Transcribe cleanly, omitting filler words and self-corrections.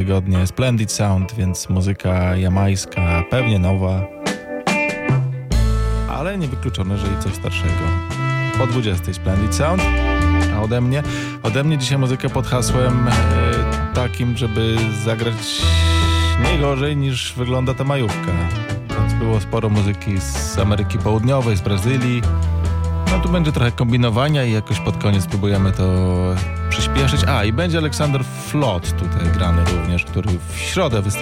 tygodnie Splendid Sound, więc muzyka jamańska, pewnie nowa, ale niewykluczone, że i coś starszego. Po 20 Splendid Sound, a ode mnie dzisiaj muzykę pod hasłem takim, żeby zagrać nie gorzej niż wygląda ta majówka. Więc było sporo muzyki z Ameryki Południowej, z Brazylii. No tu będzie trochę kombinowania i jakoś pod koniec próbujemy to przyspieszyć. I będzie Aleksander Flot tutaj grany również, który w środę wystąpi